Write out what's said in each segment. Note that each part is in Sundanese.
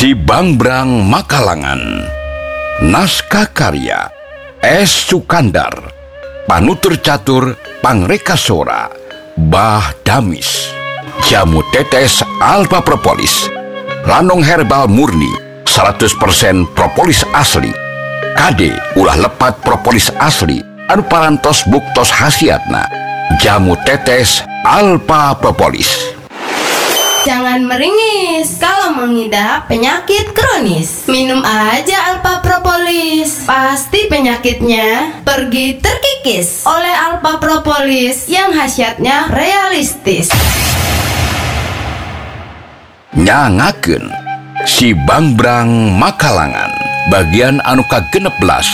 Si Bangbrang Makalangan. Naskah karya S. Sukandar. Panutur catur Pangrekasora Bah Damis. Jamu tetes alfa propolis. Lanong herbal murni 100% propolis asli. Kade ulah lepat propolis asli anu parantos buktos khasiatna. Jamu tetes alfa propolis. Jangan meringis kalau mengidap penyakit kronis. Minum aja Alpha Propolis. Pasti penyakitnya pergi terkikis oleh Alpha Propolis yang khasiatnya realistis. Nyangakeun Si Bangbrang Makalangan bagian anu ka-16.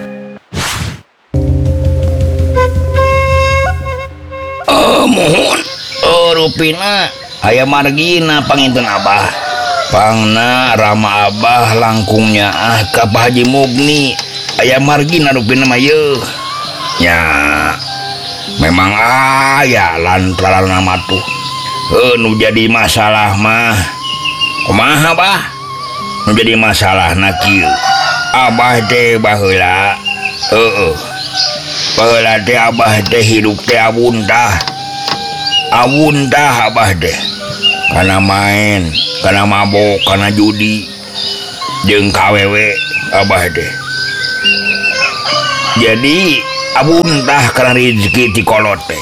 Mohon rupina aya margina panginten Abah. Pangna rama Abah langkungnya ka Pak Haji Mugni aya margina rupina mah yeuh. Nya memang aya lantaran nama tuh. Nu jadi masalah mah kumaha Bah? Nu jadi masalah na kieu. Abah teh baheula baheula teh Abah teh hidup teh abuntah Abah deh karena main, karena mabok, karena judi jeung kawewe Abah deh. Jadi abuntah karena rezeki ti kolot teh.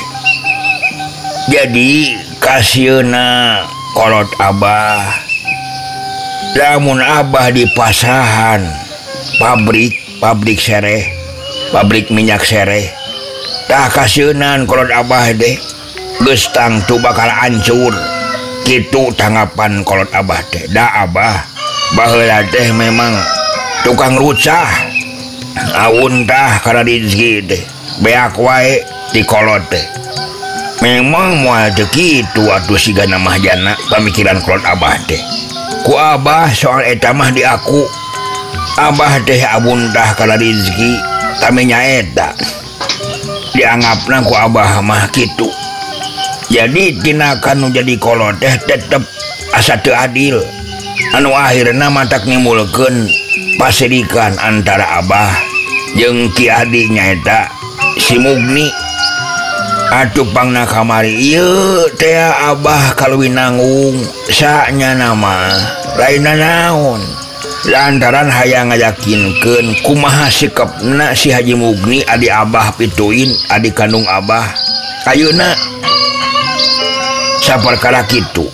Jadi kasieuna kolot Abah lamun Abah di pasahan pabrik sereh, pabrik minyak sereh, tah kasieunaan kolot Abah deh gestang tuh bakal hancur gitu tanggapan kolot Abah teh. Da Abah baheula teh memang tukang rucah awuntah karena rezeki teh beak wae di kolot teh. Memang moal teu kitu atuh sigana mah jana pamikiran kolot Abah teh. Ku Abah soal eta mah di aku Abah teh awuntah karena rezeki taminya eta dianggapna ku Abah mah kitu. Jadi tinakan nu jadi kolot teh tetep asa teu adil. Anu akhirna matak nimulkeun pasirikan antara Abah jeung ki adi nyaeta si Mugni. Atuh pangna kamari ieu teh Abah kaleuwih nanggung saknya nama lainna naon. Lantaran hayang ngayakinkeun kumaha sikepna si Haji Mugni adi Abah pituin adi kandung Abah. Ayeuna saperkara kitu.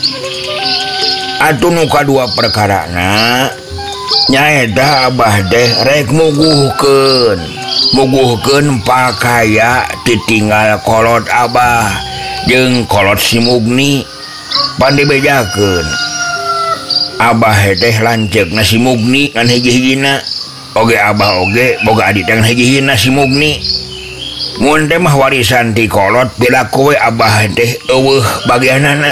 Atuh nu kadua perkarana nyaeta Abah teh rek muguhkeun pakaya ditinggal kolot Abah jeung kolot si Mugni pan dibejakeun. Abah teh lanceukna si Mugni ngan hiji-hijina oge Abah oge boga adik ngan hiji-hijina si Mugni. Mun teh mah warisan ti kolot pilaku we Abah teh eueuh bagianana.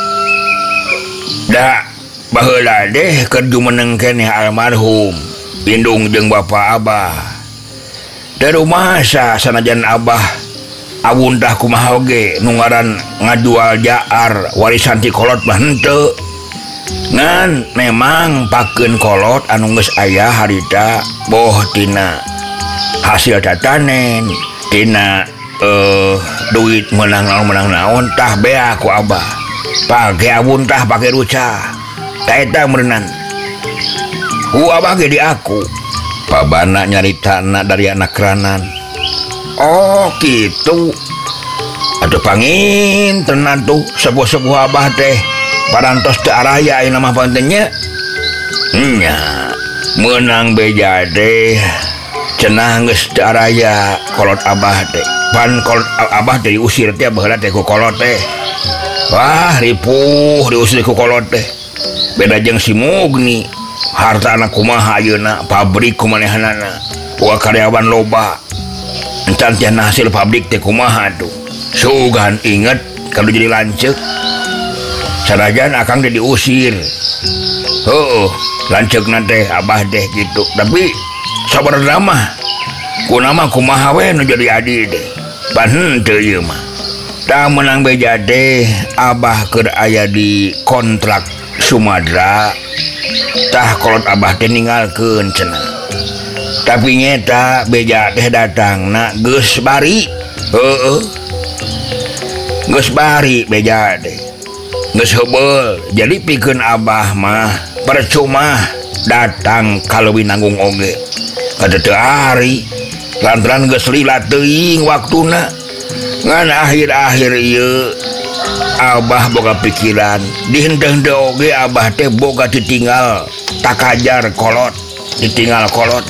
Da baheula teh keur jumeneng keneh almarhum indung jeung bapa Abah. Da rumasa sanajan Abah awuntah kumaha oge nu ngaran ngajual jaar warisan ti kolot mah henteu. Ngan memang pakeun kolot anu geus aya harita boh tina hasil tatanen tina duit menang naon tah bea ku Abah pake abuntah pake rucah taeta merenang ku Abah ge di aku pabana nyaritana dari anak keranan. Oh gitu atuh pangin tenan tuh sebuah Abah teh parantos teu araya ayeuna mah pantennya nya menang beja teh cenah geus teu araya kolot Abah teh. Pan kolot Abah teh diusir teh baheula teh ku kolot teh. Wah ripuh diusir ku kolot teh. Beda jeung si Mugni hartana kumaha ayeuna pabrik kumanehanana poa karyawan loba. Encan teh hasil pabrik teh kumaha tuh. Sugan inget kalau jadi lanceuk. Sanajan akang teh diusir. Heuh lanceukna teh Abah teh gitu. Tapi sabarna mah kunama kumaha we nu jadi adi teh. Pan henteu ieu mah. Da menang beja teh Abah keur aya di kontrak Sumadera tah kolot abah teh ninggalkeun cenah. Tapi nyeta beja teh datangna geus bari. Heeh. Geus bari beja teh. Geus heubeul. Jadi pikeun abah mah percuma datang ka leuwih nanggung oge. Kada teu ari. Lantaran geus lila teuing waktuna. Ngan akhir-akhir ieu abah boga pikiran di henteu-henteu oge abah teh boga ditinggal takajar kolot, ditinggal kolot.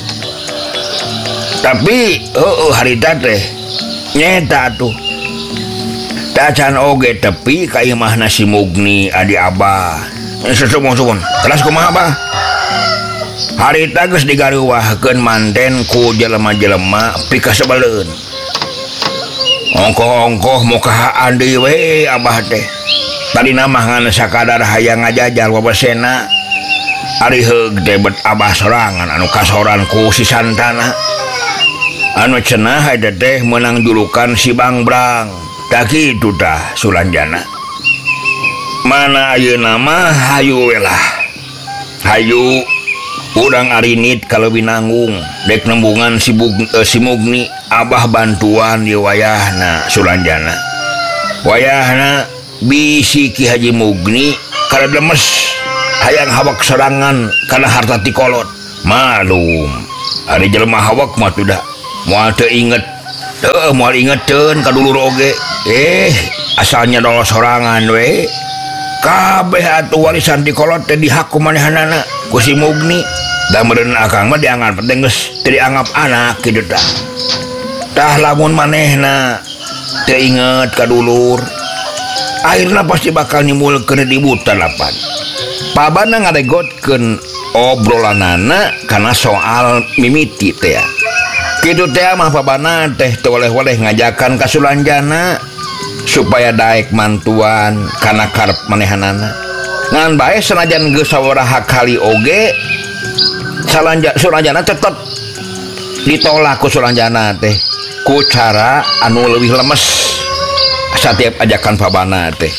Tapi harita teh nyeta tuh tacan oge tepi ka imahna si Mugni adi abah. Sumun terus kumaha abah? Harita geus digaruwahkeun manten ku jelema-jelema pika sabaleun. Ongkoh-ongkoh mukahaan deui we abah teh. Tadi mah ngan sakadar hayang ngajajal wabasena. Ari heug teh bet abah sorangan anu kasoran ku si Santana. Anu cenah eta teh meunang julukan si Bangbrang. Da kitu tah Sulanjana. Mana ayeuna mah hayu we lah. Hayu urang arinit kalau binanggung dek nembungan si Mugni abah bantuan di wayahna Sulanjana. Wayahna bisi Ki Haji Mugni kada lemes hayang hawak serangan kana harta ti kolot. Malum ari jelema hawak mah tuh da moal teu inget. Moal ingeteun ka dulur oge. Asalnya dolos sorangan we. Kabeh atuh warisan ti kolot teh dihak ku manehanana ku si Mugni. Da meureun akang mah dianggap penting geus teu dianggap anak kitu tah. Tah lamun manehna teu inget ka dulur, akhirna pasti bakal nimbulkeun ributan lapan. Pabana ngaregotkeun obrolanana kana soal mimiti teh. Kitu teh mah pabana teh teu oleh-oleh ngajakan ka Sulanjana supaya daek mantuan kana karep manehanana. Ngan bae sanajan geus sawaraha kali oge Sulanjana tetep ditolak ku Sulanjana teh ku cara anu leuwih lemes satiap ajakan pabana teh.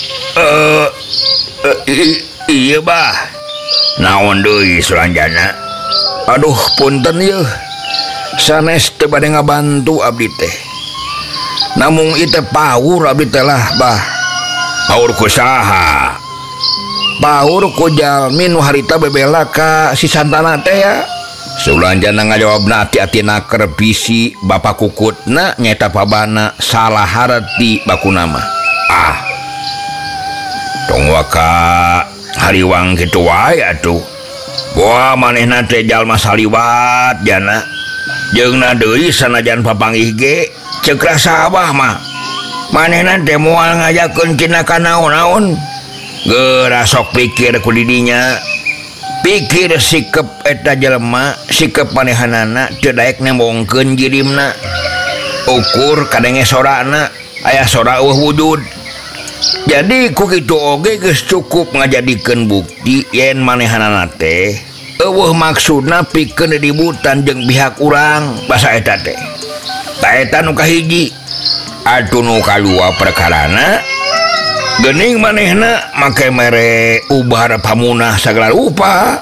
Iya bah. Naon deui Sulanjana? Aduh punten yeuh. Sanes teu bade ngabantu abdi teh. Namung ieu teh paur abdi teh lah bah. Paur ku saha? Paur ku jalmi nu harita bebela ka si Santana teh ya. Sulanjana ngajawabna ati-atina keur bisi bapa kukutna nyaeta pabana salah harti bakuna mah. Tong waka hariwang kitu wae atuh. Boa manehna teh jalma saliwat jana. Jeungna deui sanajan papanggih ge ceuk rasa abah mah. Manehna teh moal ngajakeun tina ka naon-naon. Geura sok pikir ku didinya. Pikir sikep eta jelema, sikep manehanana teu daek nembongkeun jirimna. Ukur kadenge sorana, aya sora eueuh wujud. Jadi ku kitu oge geus cukup ngajadikeun bukti yen manehanana teh eueuh maksudna pikeun ributan jeung pihak urang basa eta teh. Ta eta nu kahiji. Atuh nu kalua perkarana geuning manehna make mere ubar pamunah sagala rupa.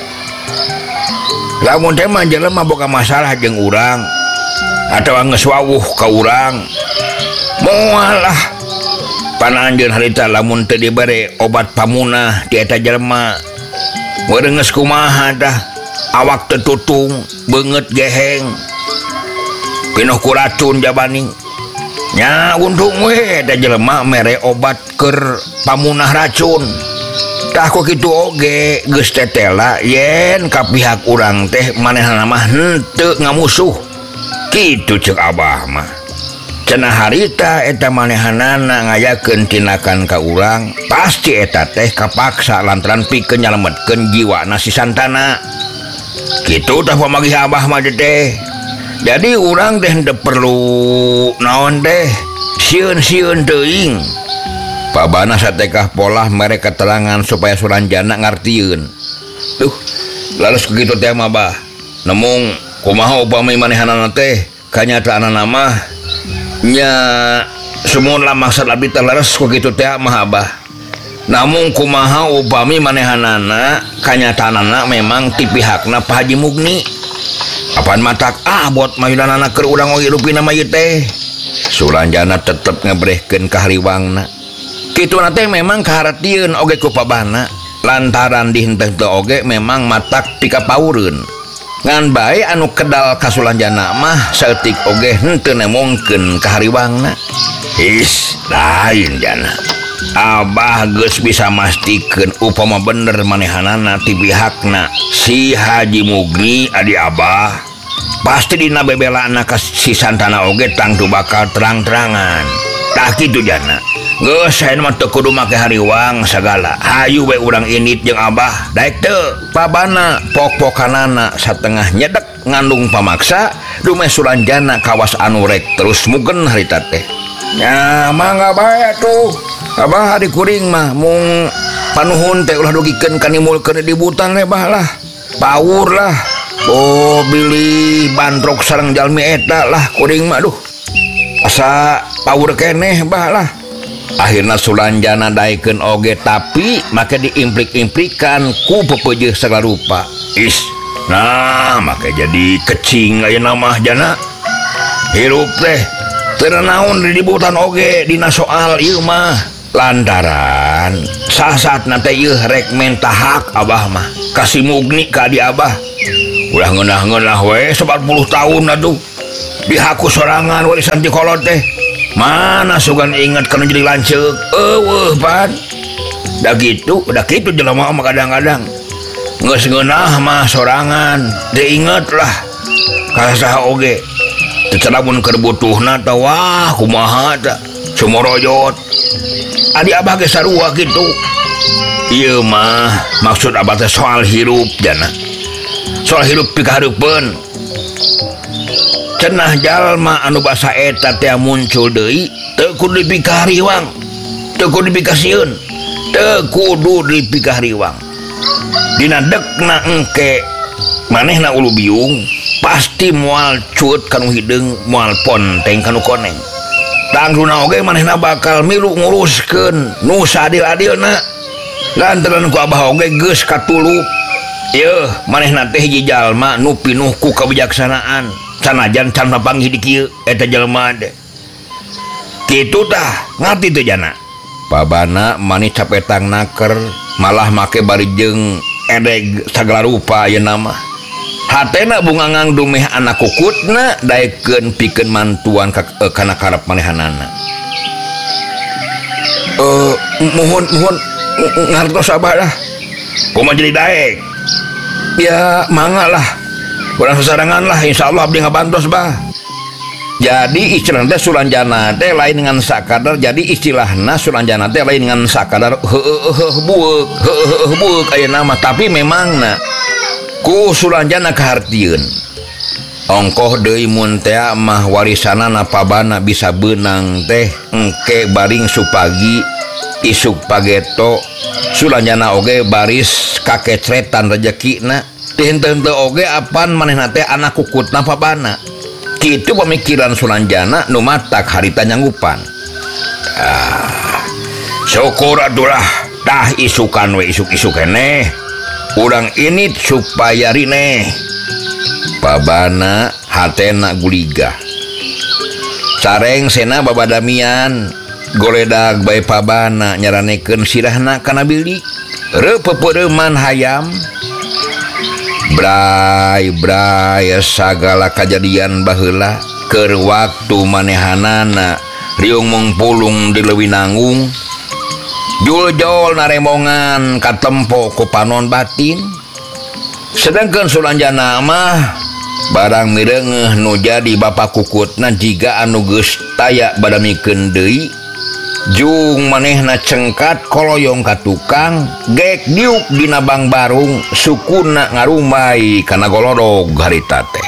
Lamun teh mah jelema boga masalah jeung urang atawa geus wawuh ka urang, moal lah pananjeun harita lamun teu dibere obat pamunah ti eta jelema. Meureun geus kumaha tah, awak teu tutung, beungeut geheng, pinuh ku racun jabani. Nya untung we da jelema mere obat keur pamunah racun. Tah ku kitu oge geus tetela yen ka pihak urang teh manehna mah henteu ngamusuh. Kitu ceuk abah mah. Cenah harita eta manehanana ngayakeun tinakan ka urang, pasti eta teh kapaksa lantaran pikeun nyalametkeun jiwana si Santana. Kitu tah pamagih abah mah teh. Jadi urang teh henteu perlu naon teh sieun-sieun teuing. Pabana satekah polah mere keterangan supaya Sulanjana ngartieun. Duh, laras kitu teh mah bah. Nemung kumaha upami manehanana teh kanyataanna mah nya semun lah maksud abdi teh laras ku kitu teh mah abah. namun kumaha upami manehanana kanyatanana memang ti pihakna Pak Haji Mugni apaan matak buat mayunanana keur urang ngirupina mayit teh. Sulanjana tetep ngebrehkeun kahariwangna kitu teh memang kahartieun oge ku pabana lantaran di henteu teu oge memang matak pikapaureun ngan bae anu kedal ka Sulanjana mah saeutik oge henteu nemongkeun kahariwangna. Lain jana Abah geus bisa mastikeun upama bener manehanana ti pihakna si Haji Mugni adi Abah pasti dina bebelana ka si Santana oge tangtu bakal terang-terangan. Tah kitu jana geus saen mah teu kudu make hariwang sagala hayu we urang init jeung Abah daek teu pabana pok-pokanana satengah nyedek ngandung pamaksa dume Sulanjana kawas anu rek terus mugen harita teh. Ya mangga bae tuh Abah di kuring mah mung panuhun teh ulah dugikeun kanimulkeun di butang teh bah lah pawur lah bili bandrok sareng jalmi eta lah kuring mah duh asa pawur keneh bah lah. Akhirna Sulanjana daekeun oge tapi make diimplik-implikan ku pepeujeuh segala rupa. Nah make jadi kecing ayeuna mah jana hirup teh teu naon di dibutan oge dina soal ieu mah lantaran saha-sahatna teh ieu rek menta hak Abah mah ka si Mugni ka adi Abah ulah ngeunah-ngeunah we 40 tahun aduh dihaku sorangan warisan ti kolot teh mana sugan inget kana jadi lanceuk eueuh pan da kitu jelema mah kadang-kadang geus ngeunah mah sorangan teu inget lah ka saha oge tecelamun keur butuhna tah wah kumaha tah sumoroyot adi Abah ge sarua kitu. Ieu mah maksud Abah teh soal hirup jana soal hirup pikahareupeun cenah jalma anu basa eta teh muncul deui teu kudu dipikahariwang teu kudu dipikasieun teu kudu dipikahariwang dina dekna engke manehna ulu biung pasti moal cut kanu hideung moal ponteng kanu koneng tangruna oge manehna bakal milu nguruskeun nu sadil-adilna lantaran ku Abah oge geus katulup yeuh manehna teh hiji jalma nu pinuh ku kabijaksanaan sanajan can papanggih di kieu eta jalma teh kitu tah ngarti teu jana pabana mani capetang naker malah make barijeng edeg sagala rupa ayeuna mah hatena bungangang dumeh anak kukutna daekeun pikeun mantuan kana karep manehanana. Mohon ngartos Abah lah kumaha jadi daek ya mangga lah urang sasarangan lah insyaallah abdi ngabantos bah. Jadi istilahna Sulanjana teh lain dengan sakadar jadi istilahna Sulanjana teh lain dengan sakadar bueuk ayeuna mah tapi memangna ku Sulanjana kahartieun ongkoh deui mun teh mah warisanana pabana bisa beunang teh engke baring supagi isuk pageto Sulanjana oge baris kakecretan rezekina teh henteu oge apan manehna teh anak kukutna pabana kitu pamikiran Sulanjana nu matak harita nyanggupan. Syukur atulah tah isukan we isuk-isuk keneh urang init supaya rine pabana hatena guliga sareng sena babadamian goledag bae pabana nyaranekeun sirahna kana bilik reupeupeureuman hayam bray sagala kajadian baheula keur waktu manehanana riung mengpulung di leuwih nanggung jul-jol naremongan katempo ku panon batin sedangkan Sulanjana mah barang mireungeuh nu jadi bapa kukutna jiga anu geus taya badamikeun deui jung manehna cengkat koloyong ka tukang gek diuk dina bang barung sukuna ngarumai kana golodog harita teh.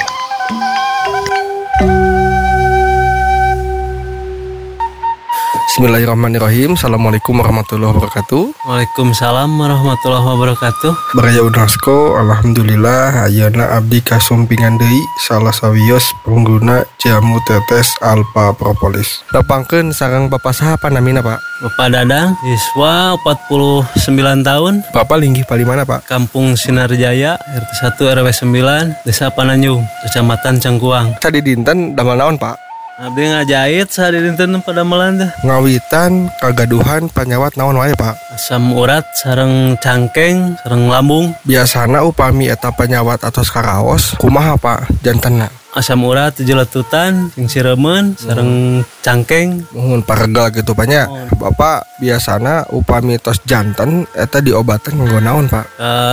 Bismillahirrahmanirrahim. Assalamualaikum warahmatullahi wabarakatuh. Waalaikumsalam warahmatullahi wabarakatuh. Baraya Unasko, alhamdulillah ayeuna abdi kasumpingan deui salah sawios pengguna jamu tetes Alpha Propolis. Dapangkeun sareng Bapak saha panamina, Pak? Bapak Dadang, siswa 49 tahun, Bapak linggih palimana, Pak? Kampung Sinarjaya, RT 1 RW 9, Desa Pananjung, Kecamatan Cangkuang. Tadi dinten damel naon, Pak? Abdi ngajahit sehari dinten pada melanda. Ngawitan kagaduhan panyawat naon wae, Pak? Asam urat, sareng cangkeng, sareng lambung. Biasana upami eta panyawat atos karaos, kumaha, Pak? Jantenna. Asam urat, jeletutan, sing siremen, sareng cangkeng. Mohon paregal gitu banyak. Bapak biasana upami tos janten eta diobaten nganggo naon, Pak?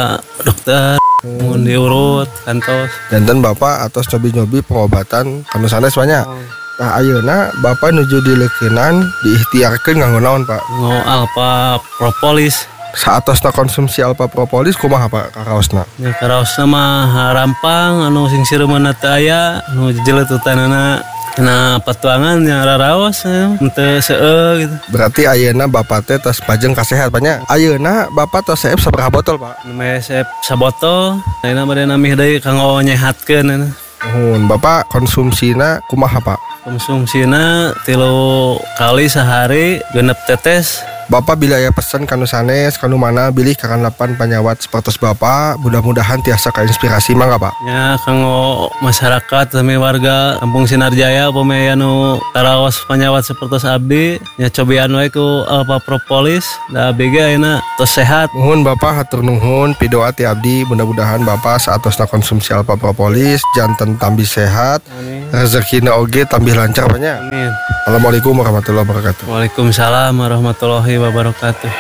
Dokter, mun diurut, kantos. Janten Bapak atos nyobi-nyobi pengobatan kanu sanes banyak. Nah ayeuna Bapak nuju dileukeunnan diikhtiarkeun nganggo naon, Pak? Ngo Alpha Propolis. Saatosna konsumsi Alpha Propolis kumaha, Pak, karaosna? Ya karaosna mah rampang anu sing sireumna teu aya, anu jeletutanana kena patuangan yang raraos henteu seueur gitu. Berarti ayeuna Bapak teh tos pajeng kasehat banyak. Ayeuna Bapak tos seep sabaraha botol, Pak? Mesep sabotol, ayeuna bade namih deui kanggo nyehatkeun. Nuhun, Bapak konsumsina kumaha, Pak? Konsumsina 3 kali sehari, 6 tetes. Bapak bila aya pesan kanu sanes, kanu mana bilih kakanapan panyawat sapertos Bapak, mudah-mudahan tiasa kainspirasi mangga, Pak. Ya kanggo masyarakat sami warga Kampung Sinarjaya upami aya nu karaos panyawat sapertos abdi, nya cobian wae ku Alpha Propolis, da abdi ge ayeuna tos sehat. Nuhun Bapak, hatur nuhun pidoa ti abdi, mudah-mudahan Bapak saatosna konsumsi Alpha Propolis janten tambih sehat, rezekina oge tambih lancar banyak. Amin. Assalamualaikum warahmatullahi wabarakatuh. Waalaikumsalam warahmatullahi wabarakatuh.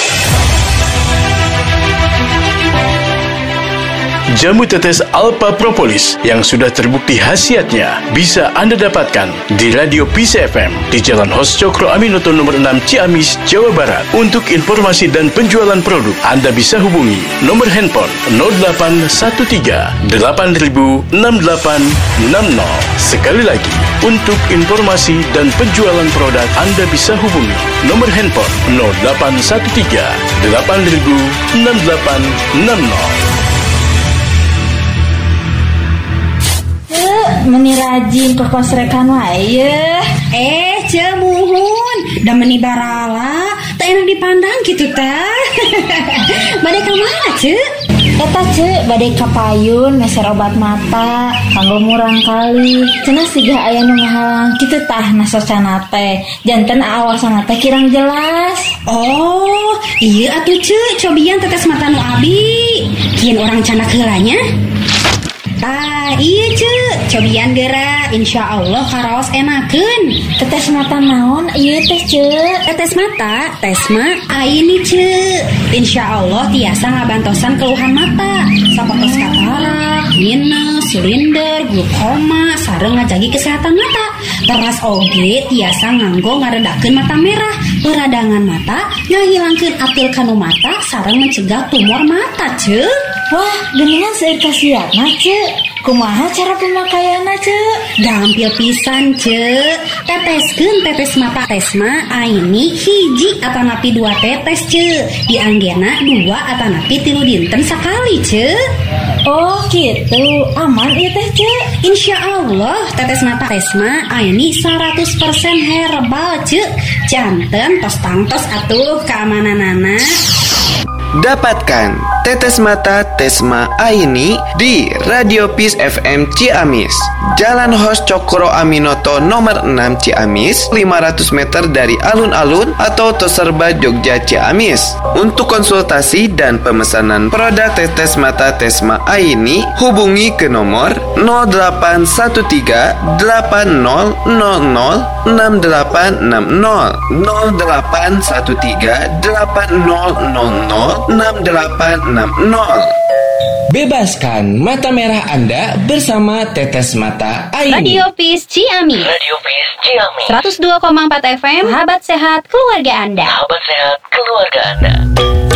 Jamu tetes Alpha Propolis yang sudah terbukti khasiatnya bisa Anda dapatkan di Radio Peace FM di Jalan Hos Cokro Aminoto nomor 6 Ciamis, Jawa Barat. Untuk informasi dan penjualan produk, Anda bisa hubungi nomor handphone 0813 8000 6860. Sekali lagi, untuk informasi dan penjualan produk, Anda bisa hubungi nomor handphone 0813 8000 6860. Meni rajin ke kosrekan wae. Cemuhun da meni barala tak enak dipandang gitu teh. Bade ka mana, Cek? Eta Cek bade ka payun meser obat mata kanggo murang kali. Cenah siga aya nu ngahalang kitu tah nasocana teh. Janten awasana teh kirang jelas. Oh, iya atuh Cek, cobian tetes mata nu abi. Kieun urang canak heulanya. Iya Cek, cobian geura, insya Allah karaos enakeun. Tetes mata naon ieu teh Cek? Tetes mata, tesma ini Cek. Insya Allah tiasa ngabantosan keluhan mata, sapertos katarak, minus, silinder, glukoma, sareng ngajagi kesehatan mata. Teras oge tiasa nganggo ngaredakeun mata merah, peradangan mata, ngahilangkeun atil kanu mata, sareng mencegah tumor mata Cek. Wah, geningan seueur kasiatna Cek. Kumaha cara pemakaianna Cek? Gampil pisan Cek. Teteskeun tetes mata tesma aini hiji atanapi 2 tetes Cek. Dianggena 2 atanapi 3 dinten sakali Cek. Oh gitu, aman ieu teh Cek. Insya Allah tetes mata tesma aini 100% herbal Cek. Janten tos tangtos atuh keamananana. Dapatkan tetes mata Tesma Aini di Radio Peace FM Ciamis, Jalan Hos Cokro Aminoto nomor 6 Ciamis, 500 meter dari alun-alun atau Toserba Jogja Ciamis. Untuk konsultasi dan pemesanan produk tetes mata Tesma Aini, hubungi ke nomor 0813 8000 6860 0813 8000 6860. Bebaskan mata merah Anda bersama Tetes Mata Aini. Radio Peace Ciamis. Radio Peace Ciamis. 102,4 FM. Sahabat sehat keluarga Anda. Sahabat sehat keluarga Anda.